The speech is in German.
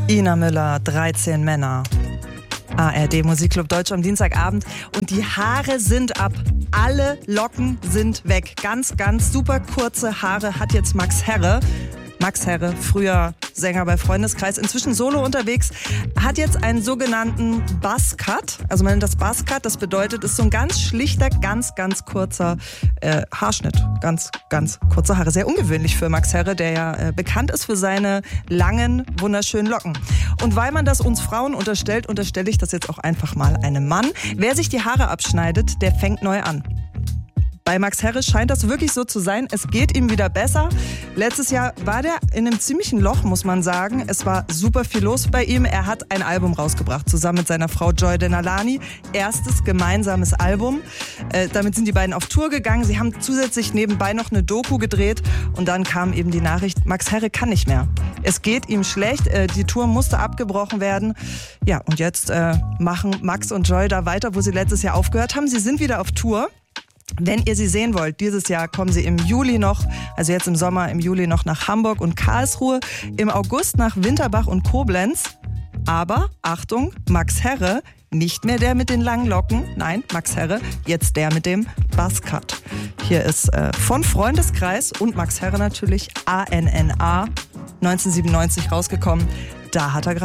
Ina Müller, 13 Männer. ARD Musikclub Deutsch am Dienstagabend und die Haare sind ab. Alle Locken sind weg. Ganz, ganz super kurze Haare hat jetzt Max Herre. Max Herre, früher Sänger bei Freundeskreis, inzwischen solo unterwegs, hat jetzt einen sogenannten Buzzcut. Also man nennt das Buzzcut, das bedeutet, es ist so ein ganz schlichter, ganz, ganz kurzer Haarschnitt. Ganz, ganz kurze Haare. Sehr ungewöhnlich für Max Herre, der ja bekannt ist für seine langen, wunderschönen Locken. Und weil man das uns Frauen unterstellt, unterstelle ich das jetzt auch einfach mal einem Mann. Wer sich die Haare abschneidet, der fängt neu an. Bei Max Herre scheint das wirklich so zu sein. Es geht ihm wieder besser. Letztes Jahr war der in einem ziemlichen Loch, muss man sagen. Es war super viel los bei ihm. Er hat ein Album rausgebracht, zusammen mit seiner Frau Joy Denalani. Erstes gemeinsames Album. Damit sind die beiden auf Tour gegangen. Sie haben zusätzlich nebenbei noch eine Doku gedreht. Und dann kam eben die Nachricht, Max Herre kann nicht mehr. Es geht ihm schlecht. Die Tour musste abgebrochen werden. Ja, und jetzt machen Max und Joy da weiter, wo sie letztes Jahr aufgehört haben. Sie sind wieder auf Tour. Wenn ihr sie sehen wollt, dieses Jahr kommen sie im Juli noch, also jetzt im Sommer, im Juli noch nach Hamburg und Karlsruhe, im August nach Winterbach und Koblenz. Aber, Achtung, Max Herre, nicht mehr der mit den langen Locken, nein, Max Herre, jetzt der mit dem Buzzcut. Hier ist von Freundeskreis und Max Herre natürlich ANNA 1997 rausgekommen. Da hat er gerade